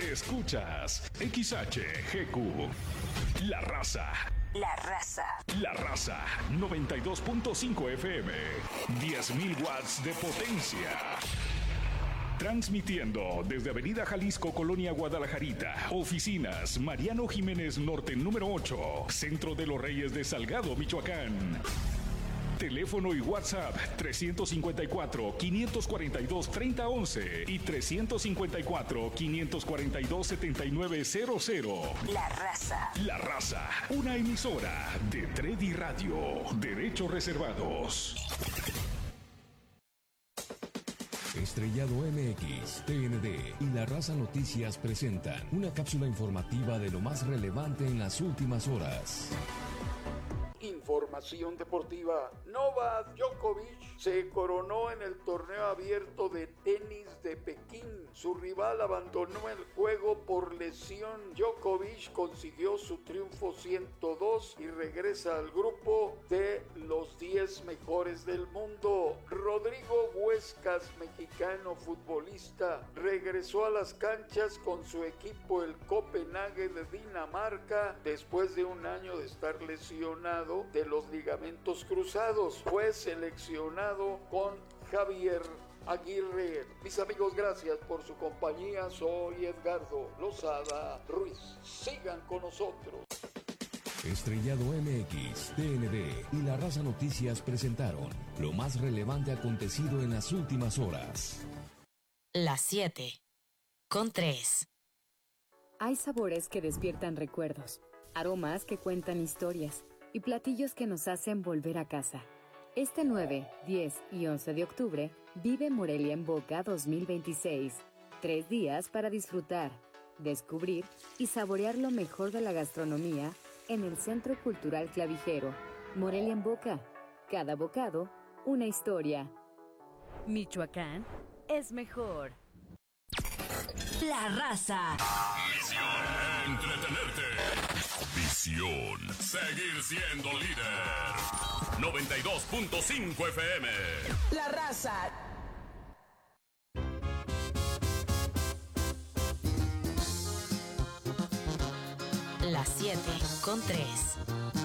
Escuchas XHGQ. La Raza. La Raza. La Raza 92.5 FM. 10.000 watts de potencia. Transmitiendo desde Avenida Jalisco, Colonia Guadalajarita. Oficinas Mariano Jiménez Norte número 8. Centro de los Reyes de Salgado, Michoacán. Teléfono y WhatsApp 354-542-3011 y 354-542-7900. La Raza. La Raza, una emisora de Tredi Radio. Derechos reservados. Estrellado MX, TND y La Raza Noticias presentan una cápsula informativa de lo más relevante en las últimas horas. Información deportiva. Novak Djokovic se coronó en el torneo abierto de tenis de Pekín. Su rival abandonó el juego por lesión. Djokovic consiguió su triunfo 102 y regresa al grupo de los 10 mejores del mundo. Rodrigo Huescas, mexicano futbolista, regresó a las canchas con su equipo el Copenhague de Dinamarca después de un año de estar lesionado de los ligamentos cruzados. Fue seleccionado con Javier Aguirre. Mis amigos, gracias por su compañía. Soy Edgardo Lozada Ruiz. Sigan con nosotros. Estrellado MX, TND y La Raza Noticias presentaron lo más relevante acontecido en las últimas horas. Las 7:03. Hay sabores que despiertan recuerdos, aromas que cuentan historias y platillos que nos hacen volver a casa. Este 9, 10 y 11 de octubre, vive Morelia en Boca 2026. 3 días para disfrutar, descubrir y saborear lo mejor de la gastronomía en el Centro Cultural Clavijero. Morelia en Boca. Cada bocado, una historia. Michoacán es mejor. La Raza. Misión: entretenerte. Visión: seguir siendo líder. 92.5 FM. La Raza. Las 7:03.